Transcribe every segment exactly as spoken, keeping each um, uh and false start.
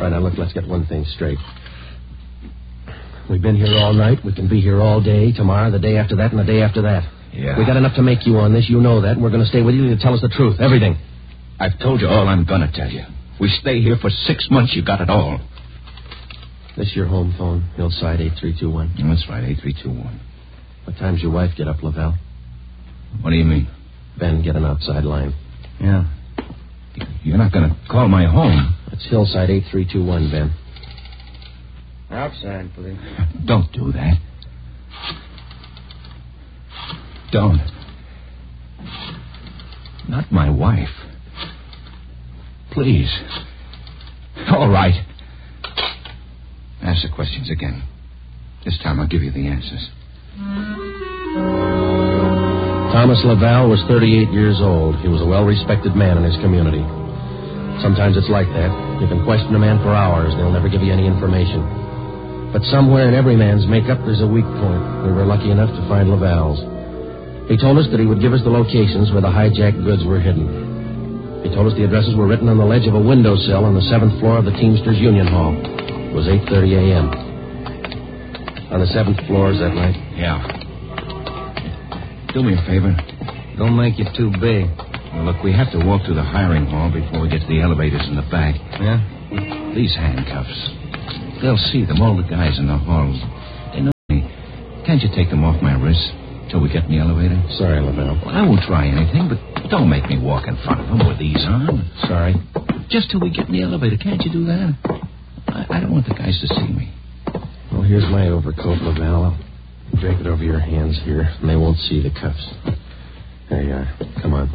All right, now, look, let's get one thing straight. We've been here all night. We can be here all day, tomorrow, the day after that, and the day after that. Yeah. We got enough to make you on this. You know that. And we're going to stay with you to tell us the truth. Everything. I've told you all I'm going to tell you. We stay here for six months, you got it all. This your home phone? Hillside eight three two one. That's right, eight three two one. What time's your wife get up, Lavelle? What do you mean? Ben, get an outside line. Yeah. You're not going to call my home. It's Hillside eight three two one, Ben. Outside, please. Don't do that. Don't. Not my wife. Please. All right. Ask the questions again. This time I'll give you the answers. Thomas Lavelle was thirty-eight years old. He was a well-respected man in his community. Sometimes it's like that. You can question a man for hours. They'll never give you any information. But somewhere in every man's makeup, there's a weak point. We were lucky enough to find Lavalle's. He told us that he would give us the locations where the hijacked goods were hidden. He told us the addresses were written on the ledge of a windowsill on the seventh floor of the Teamsters Union Hall. It was eight thirty a.m. On the seventh floor, is that right? Yeah. Do me a favor. Don't make it too big. Well, look, we have to walk through the hiring hall before we get to the elevators in the back. Yeah? These handcuffs. They'll see them, all the guys in the hall. They know me. Can't you take them off my wrists till we get in the elevator? Sorry, Lavelle. Well, I won't try anything, but don't make me walk in front of them with these on. Sorry. Just till we get in the elevator. Can't you do that? I, I don't want the guys to see me. Well, here's my overcoat, Lavelle. I'll drape it over your hands here, and they won't see the cuffs. There you are. Come on.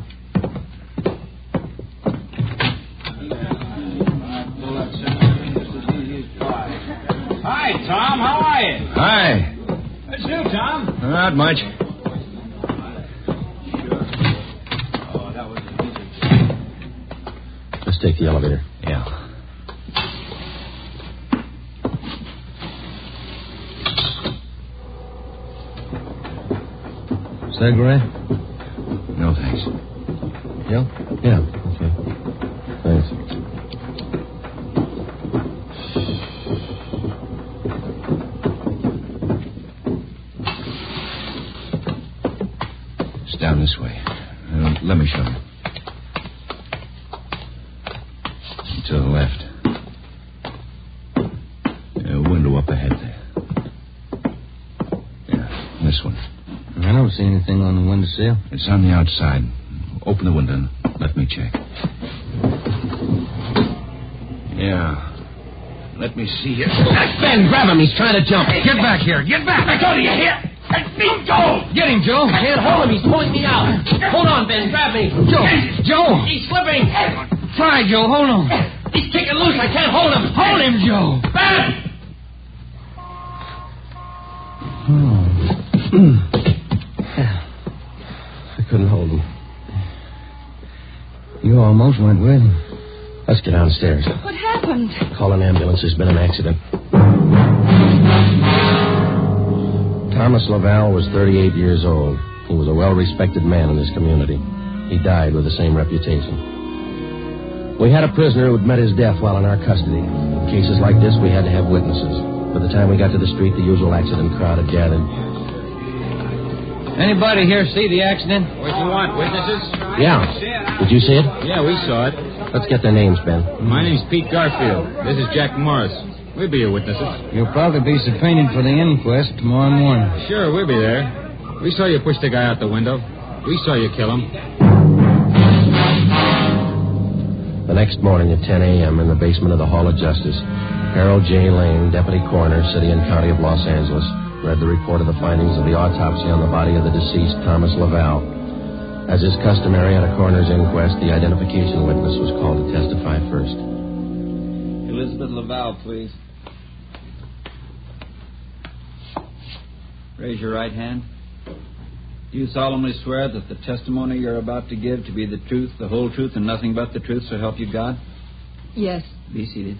Hi, Tom. How are you? Hi. What's new, Tom? Not much. Let's take the elevator. Yeah. Cigarette? No, thanks. Yeah? Yeah, okay. Thanks. It's down this way. Uh, let me show you. To the left. A window up ahead there. Yeah, this one. I don't see anything on the windowsill. It's on the outside. Open the window and let me check. Yeah. Let me see here. Ben, grab him. He's trying to jump. Get back here. Get back. I told you, you hear? Let me go! Get him, Joe. I can't hold him. He's pulling me out. Hold on, Ben. Grab me. Joe. Joe. He's slipping. Try, Joe. Hold on. He's kicking loose. I can't hold him. Hold him, Joe. Ben! I couldn't hold him. You almost went with him. Let's get downstairs. What happened? Call an ambulance. There's been an accident. Thomas Lavelle was thirty-eight years old. He was a well-respected man in his community. He died with the same reputation. We had a prisoner who had met his death while in our custody. In cases like this, we had to have witnesses. By the time we got to the street, the usual accident crowd had gathered. Anybody here see the accident? What you want, witnesses? Yeah. Did you see it? Yeah, we saw it. Let's get their names, Ben. My name's Pete Garfield. This is Jack Morris. We'll be your witnesses. You'll probably be subpoenaed for the inquest tomorrow morning. Sure, we'll be there. We saw you push the guy out the window. We saw you kill him. The next morning at ten a.m. in the basement of the Hall of Justice, Harold J. Lane, Deputy Coroner, City and County of Los Angeles, read the report of the findings of the autopsy on the body of the deceased, Thomas Lavelle. As is customary at a coroner's inquest, the identification witness was called to testify first. Elizabeth Lavelle, please. Raise your right hand. Do you solemnly swear that the testimony you're about to give to be the truth, the whole truth, and nothing but the truth, so help you God? Yes. Be seated.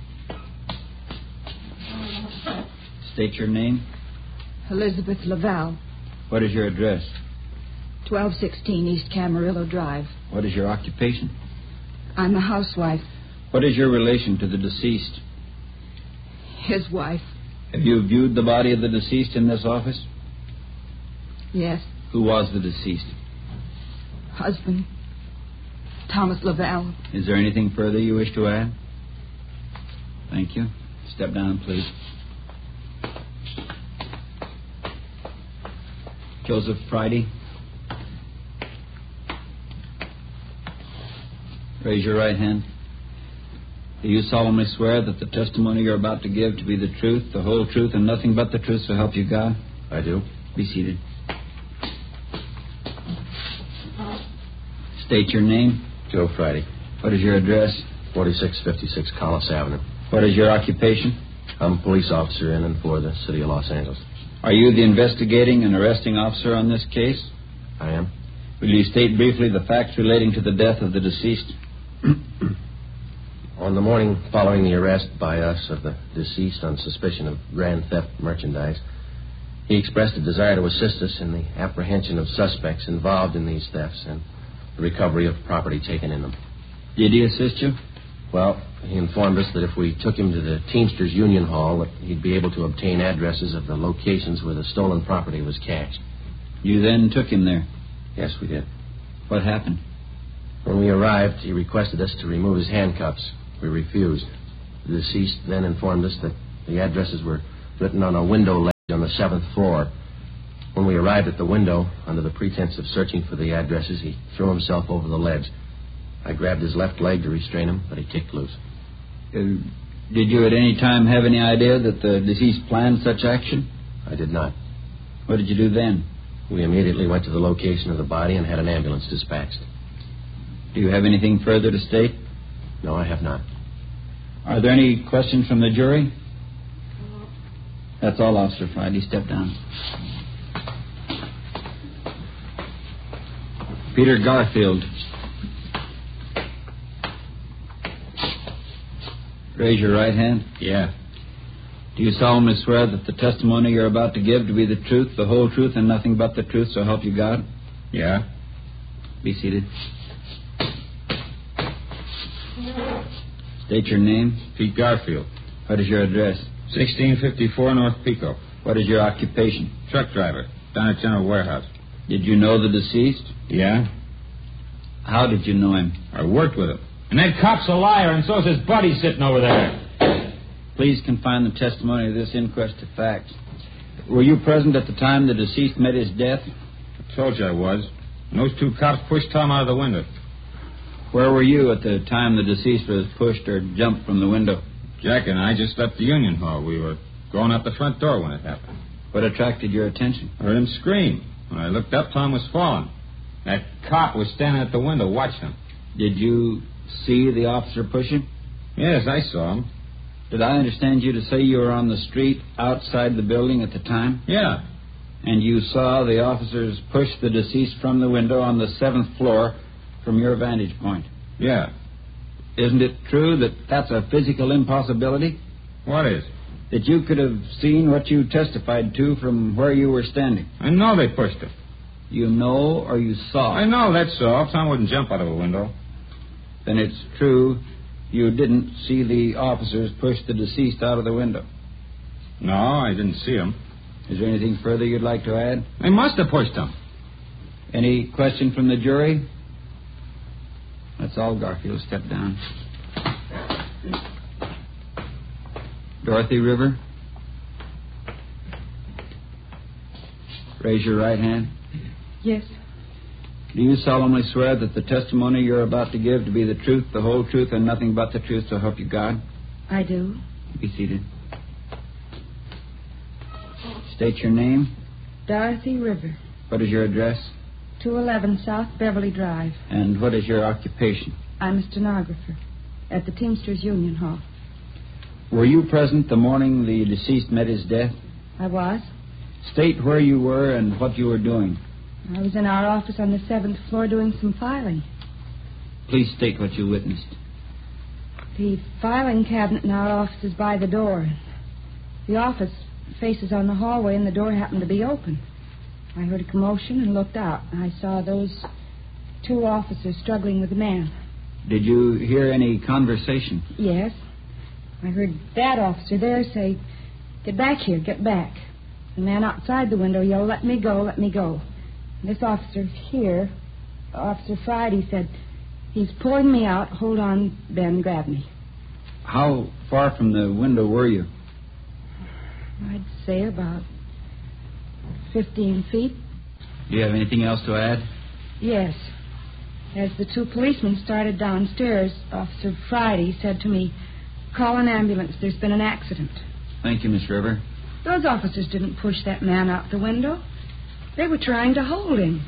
State your name. Elizabeth Lavelle, What is your address? twelve sixteen East Camarillo Drive. What is your occupation? I'm a housewife. What is your relation to the deceased? His wife. Have you viewed the body of the deceased in this office? Yes. Who was the deceased? Husband. Thomas Laval. Is there anything further you wish to add? Thank you. Step down, please. Joseph Friday. Raise your right hand. Do you solemnly swear that the testimony you're about to give to be the truth, the whole truth, and nothing but the truth, so help you God? I do. Be seated. State your name. Joe Friday. What is your address? forty-six fifty-six Collis Avenue. What is your occupation? I'm a police officer in and for the city of Los Angeles. Are you the investigating and arresting officer on this case? I am. Will you state briefly the facts relating to the death of the deceased? On the morning following the arrest by us of the deceased on suspicion of grand theft merchandise, he expressed a desire to assist us in the apprehension of suspects involved in these thefts and the recovery of property taken in them. Did he assist you? Well, he informed us that if we took him to the Teamsters Union Hall, that he'd be able to obtain addresses of the locations where the stolen property was cached. You then took him there? Yes, we did. What happened? When we arrived, he requested us to remove his handcuffs. We refused. The deceased then informed us that the addresses were written on a window ledge on the seventh floor. When we arrived at the window, under the pretense of searching for the addresses, he threw himself over the ledge. I grabbed his left leg to restrain him, but he kicked loose. Uh, did you at any time have any idea that the deceased planned such action? I did not. What did you do then? We immediately went to the location of the body and had an ambulance dispatched. Do you have anything further to state? No, I have not. Are there any questions from the jury? That's all, Officer Friday. Step down. Peter Garfield. Raise your right hand. Yeah. Do you solemnly swear that the testimony you're about to give to be the truth, the whole truth, and nothing but the truth, so help you God? Yeah. Be seated. State your name. Pete Garfield. What is your address? sixteen fifty-four North Pico. What is your occupation? Truck driver. Down at General Warehouse. Did you know the deceased? Yeah. How did you know him? I worked with him. And that cop's a liar, and so's his buddy sitting over there. Please confine the testimony of this inquest to facts. Were you present at the time the deceased met his death? I told you I was. And those two cops pushed Tom out of the window. Where were you at the time the deceased was pushed or jumped from the window? Jack and I just left the Union Hall. We were going out the front door when it happened. What attracted your attention? I heard him scream. When I looked up, Tom was falling. That cop was standing at the window watching him. Did you see the officer push him? Yes, I saw him. Did I understand you to say you were on the street outside the building at the time? Yeah. And you saw the officers push the deceased from the window on the seventh floor from your vantage point? Yeah. Isn't it true that that's a physical impossibility? What is? That you could have seen what you testified to from where you were standing? I know they pushed him. You know or you saw? I know, that's all. Tom wouldn't jump out of a window. Then it's true you didn't see the officers push the deceased out of the window? No, I didn't see him. Is there anything further you'd like to add? They must have pushed him. Any question from the jury? That's all, Garfield. Step down. Dorothy River. Raise your right hand. Yes. Do you solemnly swear that the testimony you're about to give to be the truth, the whole truth, and nothing but the truth, so help you God? I do. Be seated. State your name. Dorothy River. What is your address? two eleven South Beverly Drive. And what is your occupation? I'm a stenographer at the Teamsters Union Hall. Were you present the morning the deceased met his death? I was. State where you were and what you were doing. I was in our office on the seventh floor doing some filing. Please state what you witnessed. The filing cabinet in our office is by the door. The office faces on the hallway, and the door happened to be open. I heard a commotion and looked out. I saw those two officers struggling with a man. Did you hear any conversation? Yes. I heard that officer there say, "Get back here, get back." The man outside the window yelled, "Let me go, let me go." And this officer here, Officer Friday, said, "He's pulling me out. Hold on, Ben, grab me." How far from the window were you? I'd say about fifteen feet. Do you have anything else to add? Yes. As the two policemen started downstairs, Officer Friday said to me, "Call an ambulance. There's been an accident." Thank you, Miss River. Those officers didn't push that man out the window. They were trying to hold him.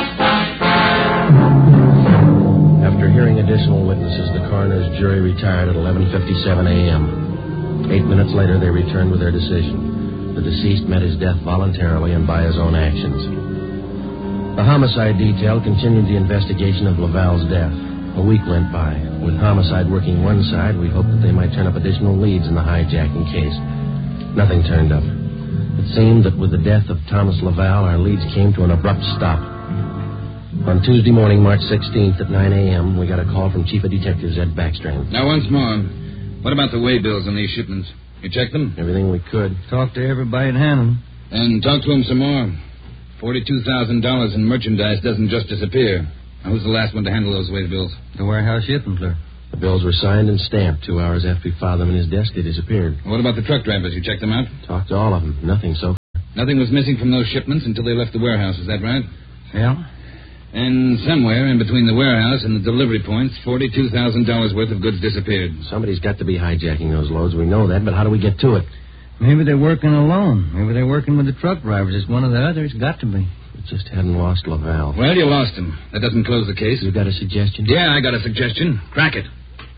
After hearing additional witnesses, the coroner's jury retired at eleven fifty-seven a.m. Eight minutes later, they returned with their decision. The deceased met his death voluntarily and by his own actions. The homicide detail continued the investigation of Laval's death. A week went by. With homicide working one side, we hoped that they might turn up additional leads in the hijacking case. Nothing turned up. It seemed that with the death of Thomas Laval, our leads came to an abrupt stop. On Tuesday morning, March sixteenth at nine a.m., we got a call from Chief of Detectives Ed Backstrand. Now, once more, what about the way bills on these shipments? You checked them? Everything we could. Talked to everybody at Hannum. And talk to them some more. forty-two thousand dollars in merchandise doesn't just disappear. Now, who's the last one to handle those way bills? The warehouse shipping clerk. The bills were signed and stamped. Two hours after we filed them in his desk, they disappeared. What about the truck drivers? You checked them out? Talked to all of them. Nothing so far. Nothing was missing from those shipments until they left the warehouse. Is that right? Yeah. And somewhere in between the warehouse and the delivery points, forty-two thousand dollars worth of goods disappeared. Somebody's got to be hijacking those loads. We know that, but how do we get to it? Maybe they're working alone. Maybe they're working with the truck drivers. It's one of the others. Got to be. We just hadn't lost Laval. Well, you lost him. That doesn't close the case. You got a suggestion? Yeah, I got a suggestion. Crack it.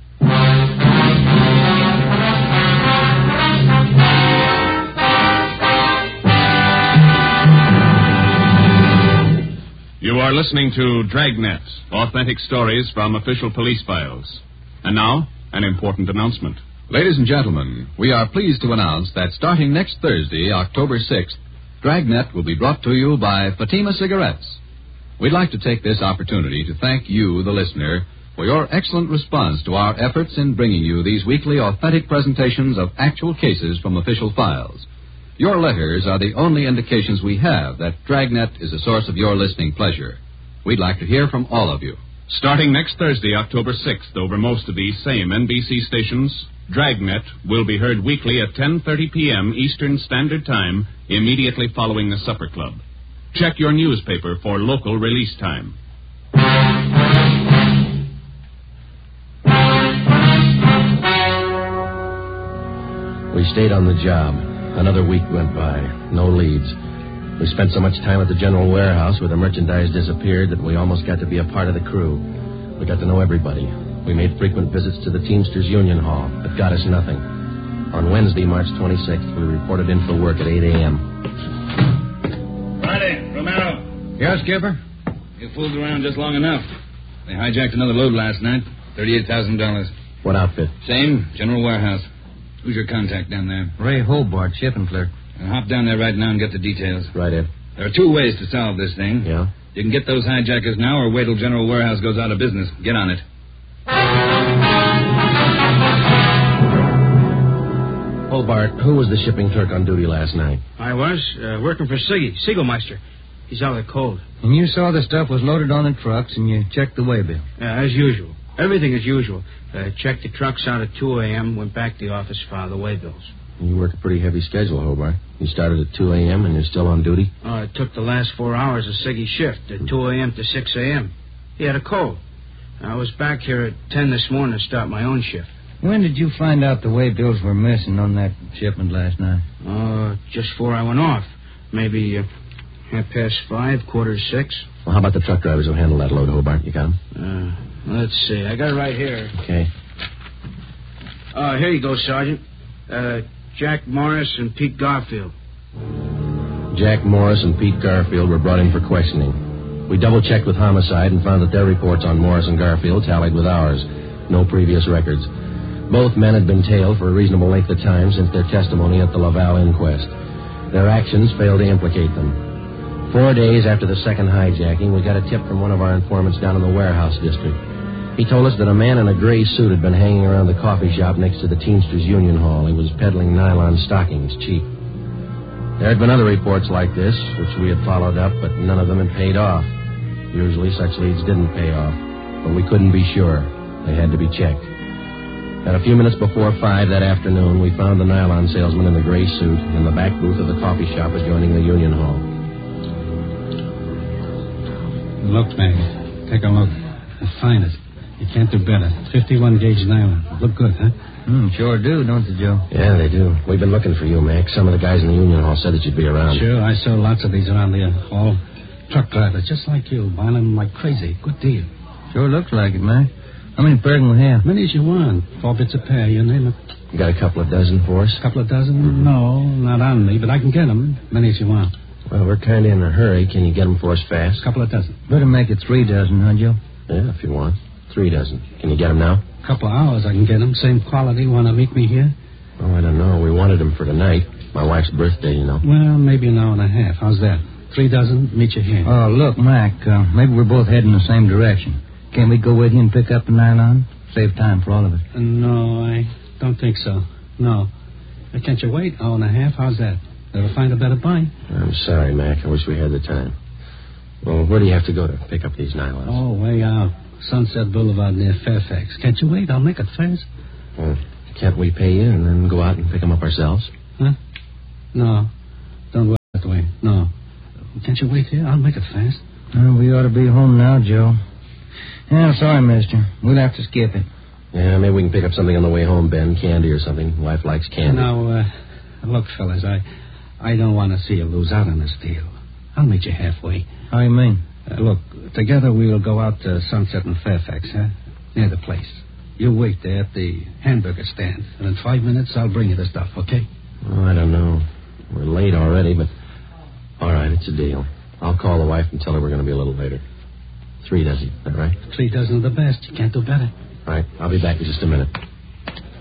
You are listening to Dragnet, authentic stories from official police files. And now, an important announcement. Ladies and gentlemen, we are pleased to announce that starting next Thursday, October sixth, Dragnet will be brought to you by Fatima Cigarettes. We'd like to take this opportunity to thank you, the listener, for your excellent response to our efforts in bringing you these weekly authentic presentations of actual cases from official files. Your letters are the only indications we have that Dragnet is a source of your listening pleasure. We'd like to hear from all of you. Starting next Thursday, October sixth, over most of these same N B C stations, Dragnet will be heard weekly at ten thirty p.m. Eastern Standard Time, immediately following the Supper Club. Check your newspaper for local release time. We stayed on the job. Another week went by. No leads. We spent so much time at the general warehouse where the merchandise disappeared that we almost got to be a part of the crew. We got to know everybody. We made frequent visits to the Teamsters Union Hall. It got us nothing. On Wednesday, March twenty-sixth, we reported in for work at eight a.m. Friday, Romero. Yes, Skipper? You fooled around just long enough. They hijacked another load last night. thirty-eight thousand dollars. What outfit? Same, general warehouse. Who's your contact down there? Ray Hobart, shipping clerk. I'll hop down there right now and get the details. Right, Ed. There are two ways to solve this thing. Yeah? You can get those hijackers now or wait till General Warehouse goes out of business. Get on it. Hobart, who was the shipping clerk on duty last night? I was, uh, working for Siggy, Siegelmeister. He's out of the cold. And you saw the stuff was loaded on the trucks and you checked the waybill. Uh, as usual. Everything as usual. Uh, checked the trucks out at two a.m., went back to the office, filed the waybills. You work a pretty heavy schedule, Hobart. You started at two a.m. and you're still on duty? Uh, it took the last four hours of Siggy's shift, at two a.m. to six a.m. He had a cold. I was back here at ten this morning to start my own shift. When did you find out the waybills were missing on that shipment last night? Uh, just before I went off. Maybe uh, half past five, quarter to six. Well, how about the truck drivers who handle that load, Hobart? You got them? Uh, let's see. I got it right here. Okay. Uh, here you go, Sergeant. Uh, Jack Morris and Pete Garfield. Jack Morris and Pete Garfield were brought in for questioning. We double-checked with Homicide and found that their reports on Morris and Garfield tallied with ours. No previous records. Both men had been tailed for a reasonable length of time since their testimony at the Laval inquest. Their actions failed to implicate them. Four days after the second hijacking, we got a tip from one of our informants down in the warehouse district. He told us that a man in a gray suit had been hanging around the coffee shop next to the Teamsters Union Hall. He was peddling nylon stockings cheap. There had been other reports like this, which we had followed up, but none of them had paid off. Usually such leads didn't pay off, but we couldn't be sure. They had to be checked. At a few minutes before five that afternoon, we found the nylon salesman in the gray suit in the back booth of the coffee shop adjoining the Union Hall. Look, Mag. Take a look. The finest. You can't do better. fifty-one gauge nylon. Look good, huh? Mm, sure do, don't they, Joe? Yeah, they do. We've been looking for you, Mac. Some of the guys in the Union Hall said that you'd be around. Sure, I saw lots of these around the hall. Truck drivers, just like you, buying them like crazy. Good deal. Sure looks like it, Mac. How many per we have? Many as you want. Four bits a pair, you name it. You got a couple of dozen for us? A couple of dozen? Mm-hmm. No, not on me, but I can get them. Many as you want. Well, we're kind of in a hurry. Can you get them for us fast? A couple of dozen. Better make it three dozen, huh, Joe? Yeah, if you want. Three dozen. Can you get them now? A couple of hours I can get them. Same quality. Want to meet me here? Oh, I don't know. We wanted them for tonight. My wife's birthday, you know. Well, maybe an hour and a half. How's that? Three dozen, meet you here. Oh, look, Mac, uh, maybe we're both heading the same direction. Can't we go with you and pick up the nylon? Save time for all of us. Uh, no, I don't think so. No. Uh, can't you wait? Hour and a half? How's that? Ever find a better buy? I'm sorry, Mac. I wish we had the time. Well, where do you have to go to pick up these nylons? Oh, way out. Sunset Boulevard near Fairfax. Can't you wait? I'll make it fast. Well, can't we pay you and then go out and pick them up ourselves? Huh? No. Don't work that way. No. Can't you wait here? I'll make it fast. Well, we ought to be home now, Joe. Yeah, sorry, mister. We'll have to skip it. Yeah, maybe we can pick up something on the way home, Ben. Candy or something. Wife likes candy. Now, uh, look, fellas, I I don't want to see you lose out on this deal. I'll meet you halfway. How do you mean? Uh, look, together we'll go out to Sunset and Fairfax, huh? Near the place. You wait there at the hamburger stand, and in five minutes I'll bring you the stuff, okay? Oh, I don't know. We're late already, but... All right, it's a deal. I'll call the wife and tell her we're going to be a little later. Three dozen, is that right? Three dozen of the best. You can't do better. All right, I'll be back in just a minute.